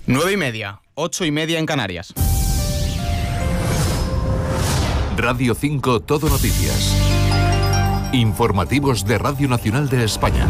9:30, 8:30 en Canarias. Radio 5 Todo Noticias. Informativos de Radio Nacional de España.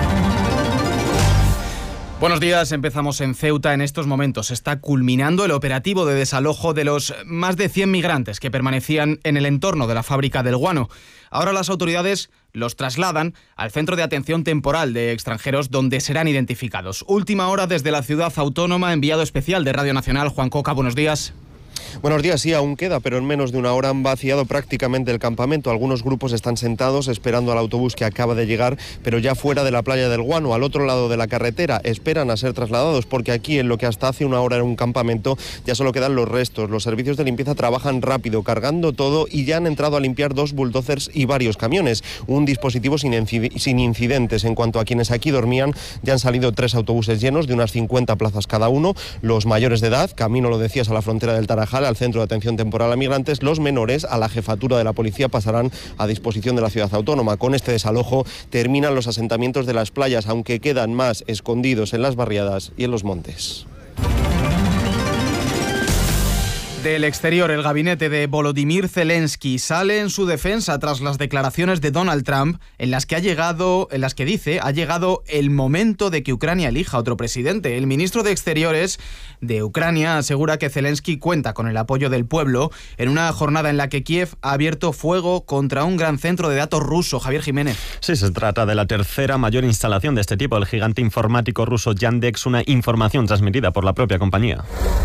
Buenos días, empezamos en Ceuta. En estos momentos está culminando el operativo de desalojo de los más de 100 migrantes que permanecían en el entorno de la fábrica del guano. Ahora las autoridades los trasladan al Centro de Atención Temporal de Extranjeros, donde serán identificados. Última hora desde la ciudad autónoma, enviado especial de Radio Nacional, Juan Coca, buenos días. Buenos días, sí, aún queda, pero en menos de una hora han vaciado prácticamente el campamento. Algunos grupos están sentados esperando al autobús que acaba de llegar, pero ya fuera de la playa del Guano, al otro lado de la carretera. Esperan a ser trasladados, porque aquí, en lo que hasta hace una hora era un campamento, ya solo quedan los restos. Los servicios de limpieza trabajan rápido, cargando todo, y ya han entrado a limpiar 2 bulldozers y varios camiones. Un dispositivo sin incidentes. En cuanto a quienes aquí dormían, ya han salido 3 autobuses llenos de unas 50 plazas cada uno. Los mayores de edad, camino, lo decías, a la frontera del Tarajal, al Centro de Atención Temporal a Migrantes. Los menores, a la jefatura de la policía, pasarán a disposición de la ciudad autónoma. Con este desalojo terminan los asentamientos de las playas, aunque quedan más escondidos en las barriadas y en los montes. Del exterior, el gabinete de Volodymyr Zelensky sale en su defensa tras las declaraciones de Donald Trump en las que dice ha llegado el momento de que Ucrania elija otro presidente. El ministro de Exteriores de Ucrania asegura que Zelensky cuenta con el apoyo del pueblo en una jornada en la que Kiev ha abierto fuego contra un gran centro de datos ruso. Javier Jiménez. Sí, se trata de la tercera mayor instalación de este tipo, el gigante informático ruso Yandex, una información transmitida por la propia compañía.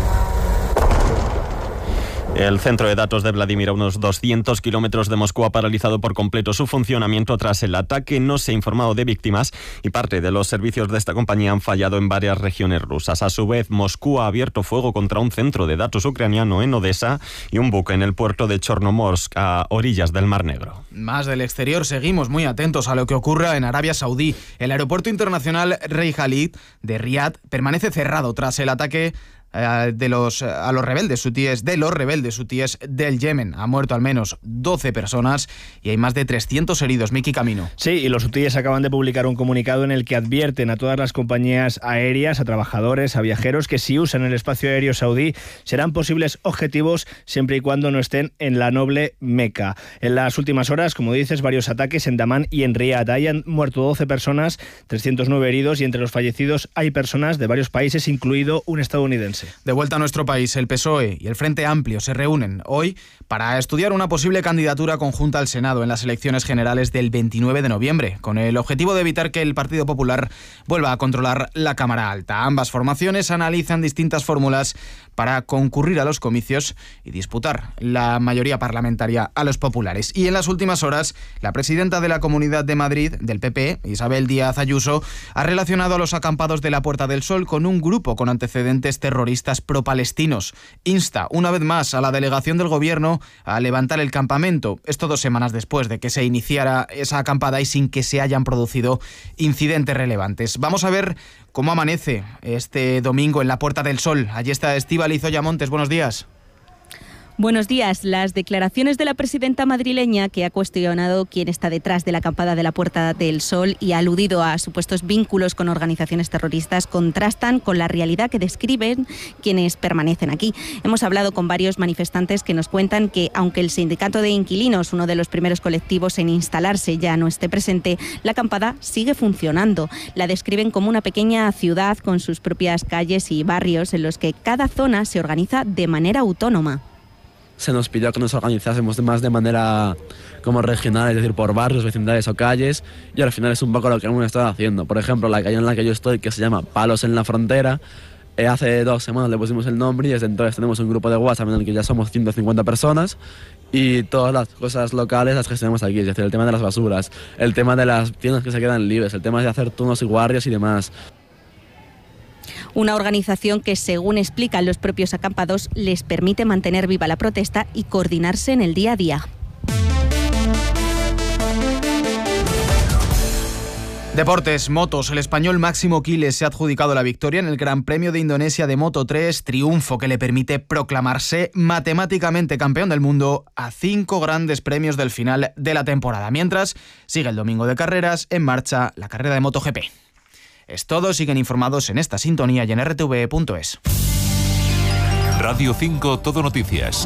El centro de datos de Vladimir, a unos 200 kilómetros de Moscú, ha paralizado por completo su funcionamiento tras el ataque. No se ha informado de víctimas y parte de los servicios de esta compañía han fallado en varias regiones rusas. A su vez, Moscú ha abierto fuego contra un centro de datos ucraniano en Odessa y un buque en el puerto de Chornomorsk, a orillas del Mar Negro. Más del exterior, seguimos muy atentos a lo que ocurra en Arabia Saudí. El aeropuerto internacional Rey Khalid de Riad permanece cerrado tras el ataque de los rebeldes hutíes del Yemen. Ha muerto al menos 12 personas y hay más de 300 heridos. Miki Camino. Sí, y los hutíes acaban de publicar un comunicado en el que advierten a todas las compañías aéreas, a trabajadores, a viajeros, que si usan el espacio aéreo saudí serán posibles objetivos siempre y cuando no estén en la noble Meca. En las últimas horas, como dices, varios ataques en Damán y en Riad. Ahí han muerto 12 personas, 309 heridos, y entre los fallecidos hay personas de varios países, incluido un estadounidense. De vuelta a nuestro país, el PSOE y el Frente Amplio se reúnen hoy para estudiar una posible candidatura conjunta al Senado en las elecciones generales del 29 de noviembre, con el objetivo de evitar que el Partido Popular vuelva a controlar la Cámara Alta. Ambas formaciones analizan distintas fórmulas para concurrir a los comicios y disputar la mayoría parlamentaria a los populares. Y en las últimas horas, la presidenta de la Comunidad de Madrid, del PP, Isabel Díaz Ayuso, ha relacionado a los acampados de la Puerta del Sol con un grupo con antecedentes terroristas pro-palestinos. Insta una vez más a la delegación del gobierno a levantar el campamento. Esto 2 semanas después de que se iniciara esa acampada y sin que se hayan producido incidentes relevantes. Vamos a ver cómo amanece este domingo en la Puerta del Sol. Allí está Estíbaliz Oyamontes. Buenos días. Buenos días. Las declaraciones de la presidenta madrileña, que ha cuestionado quién está detrás de la acampada de la Puerta del Sol y ha aludido a supuestos vínculos con organizaciones terroristas, contrastan con la realidad que describen quienes permanecen aquí. Hemos hablado con varios manifestantes que nos cuentan que, aunque el sindicato de inquilinos, uno de los primeros colectivos en instalarse, ya no esté presente, la acampada sigue funcionando. La describen como una pequeña ciudad con sus propias calles y barrios en los que cada zona se organiza de manera autónoma. Se nos pidió que nos organizásemos más de manera como regional, es decir, por barrios, vecindades o calles, y al final es un poco lo que hemos estado haciendo. Por ejemplo, la calle en la que yo estoy, que se llama Palos en la Frontera, hace 2 semanas le pusimos el nombre y desde entonces tenemos un grupo de WhatsApp en el que ya somos 150 personas y todas las cosas locales las gestionamos aquí, es decir, el tema de las basuras, el tema de las tiendas que se quedan libres, el tema de hacer turnos y guardias y demás. Una organización que, según explican los propios acampados, les permite mantener viva la protesta y coordinarse en el día a día. Deportes, motos. El español Máximo Quiles se ha adjudicado la victoria en el Gran Premio de Indonesia de Moto 3, triunfo que le permite proclamarse matemáticamente campeón del mundo a 5 grandes premios del final de la temporada. Mientras, sigue el domingo de carreras, en marcha la carrera de MotoGP. Es todo, siguen informados en esta sintonía y en rtv.es. Radio 5 Todo Noticias.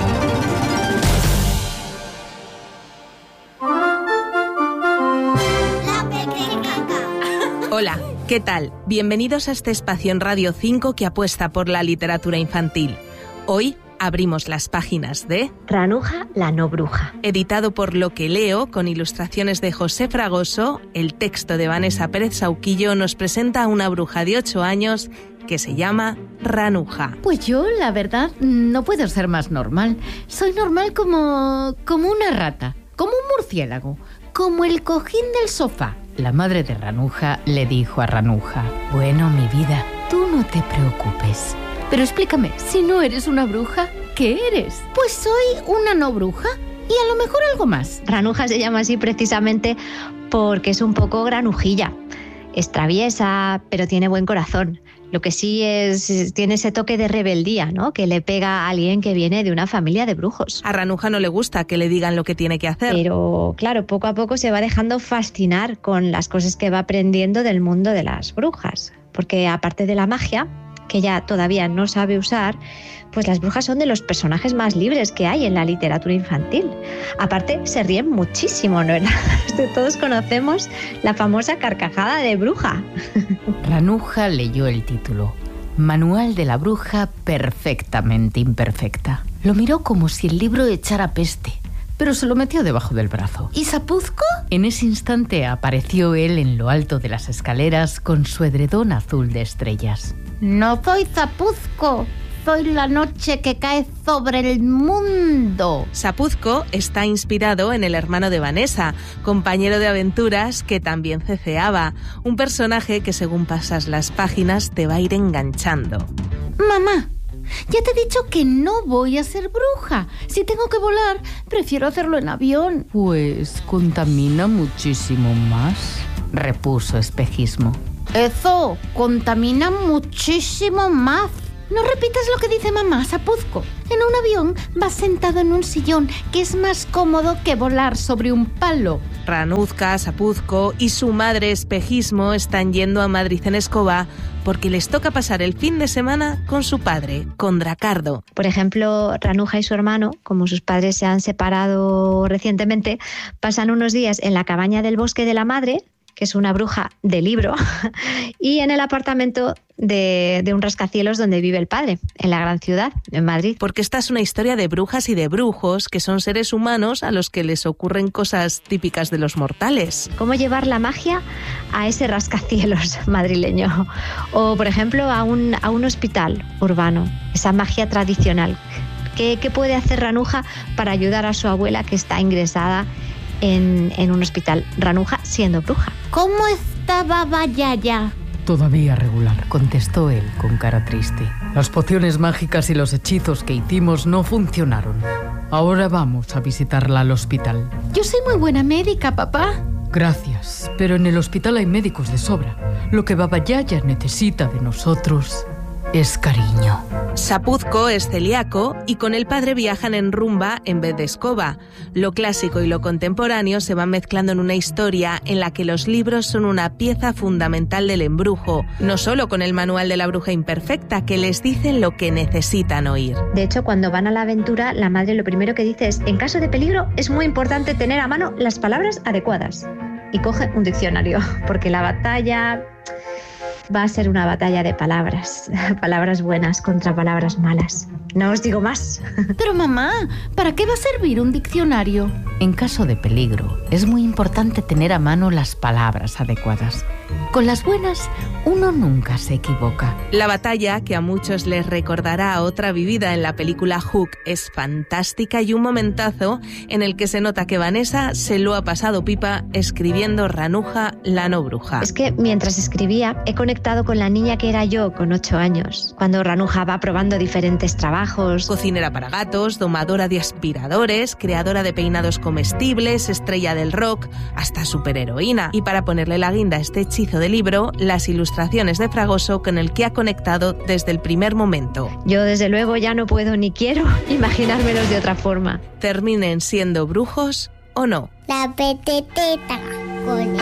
Hola, ¿qué tal? Bienvenidos a este espacio en Radio 5 que apuesta por la literatura infantil. Hoy abrimos las páginas de Ranuja, la no bruja. Editado por Lo que leo, con ilustraciones de José Fragoso, el texto de Vanessa Pérez Sauquillo nos presenta a una bruja de 8 años que se llama Ranuja. Pues yo, la verdad, no puedo ser más normal. Soy normal como una rata, como un murciélago, como el cojín del sofá. La madre de Ranuja le dijo a Ranuja: bueno, mi vida, tú no te preocupes. Pero explícame, si no eres una bruja, ¿qué eres? Pues soy una no bruja y a lo mejor algo más. Ranuja se llama así precisamente porque es un poco granujilla. Es traviesa, pero tiene buen corazón. Lo que sí tiene ese toque de rebeldía, ¿no?, que le pega a alguien que viene de una familia de brujos. A Ranuja no le gusta que le digan lo que tiene que hacer. Pero claro, poco a poco se va dejando fascinar con las cosas que va aprendiendo del mundo de las brujas. Porque aparte de la magia, que ella todavía no sabe usar, pues las brujas son de los personajes más libres que hay en la literatura infantil. Aparte, se ríen muchísimo, ¿no? Todos conocemos la famosa carcajada de bruja. Ranuja leyó el título: Manual de la bruja perfectamente imperfecta. Lo miró como si el libro echara peste, pero se lo metió debajo del brazo. ¿Y Zapuzco? En ese instante apareció él en lo alto de las escaleras con su edredón azul de estrellas. No soy Zapuzco, soy la noche que cae sobre el mundo. Zapuzco está inspirado en el hermano de Vanessa, compañero de aventuras que también ceceaba, un personaje que según pasas las páginas te va a ir enganchando. Mamá, ya te he dicho que no voy a ser bruja. Si tengo que volar, prefiero hacerlo en avión. Pues contamina muchísimo más, repuso Espejismo. Eso, contamina muchísimo más. No repitas lo que dice mamá, Zapuzco. En un avión vas sentado en un sillón, que es más cómodo que volar sobre un palo. Ranuzca, Zapuzco y su madre Espejismo están yendo a Madrid en escoba porque les toca pasar el fin de semana con su padre, con Dracardo. Por ejemplo, Ranuja y su hermano, como sus padres se han separado recientemente, pasan unos días en la cabaña del bosque de la madre, que es una bruja de libro, y en el apartamento de un rascacielos donde vive el padre, en la gran ciudad, en Madrid. Porque esta es una historia de brujas y de brujos, que son seres humanos a los que les ocurren cosas típicas de los mortales. ¿Cómo llevar la magia a ese rascacielos madrileño? O, por ejemplo, a un hospital urbano, esa magia tradicional. ¿Qué puede hacer Ranuja para ayudar a su abuela que está ingresada en un hospital? Ranuja siendo bruja. ¿Cómo está Baba Yaya? Todavía regular, contestó él con cara triste. Las pociones mágicas y los hechizos que hicimos no funcionaron. Ahora vamos a visitarla al hospital. Yo soy muy buena médica, papá. Gracias, pero en el hospital hay médicos de sobra. Lo que Baba Yaya necesita de nosotros es cariño. Zapuzco es celíaco y con el padre viajan en rumba en vez de escoba. Lo clásico y lo contemporáneo se van mezclando en una historia en la que los libros son una pieza fundamental del embrujo, no solo con el manual de la bruja imperfecta, que les dicen lo que necesitan oír. De hecho, cuando van a la aventura, la madre lo primero que dice es: en caso de peligro es muy importante tener a mano las palabras adecuadas. Y coge un diccionario, porque la batalla va a ser una batalla de palabras. Palabras buenas contra palabras malas. No os digo más. Pero mamá, ¿para qué va a servir un diccionario? En caso de peligro, es muy importante tener a mano las palabras adecuadas. Con las buenas, uno nunca se equivoca. La batalla, que a muchos les recordará a otra vivida en la película Hook, es fantástica y un momentazo en el que se nota que Vanessa se lo ha pasado pipa escribiendo Ranuja, la no bruja. Es que mientras escribía, he conectado con la niña que era yo con 8 años, cuando Ranuja va probando diferentes trabajos. Cocinera para gatos, domadora de aspiradores, creadora de peinados comestibles, estrella del rock, hasta superheroína. Y para ponerle la guinda a este hechizo de libro, las ilustraciones de Fragoso con el que ha conectado desde el primer momento. Yo desde luego ya no puedo ni quiero imaginármelos de otra forma. Terminen siendo brujos o no. La peteteta con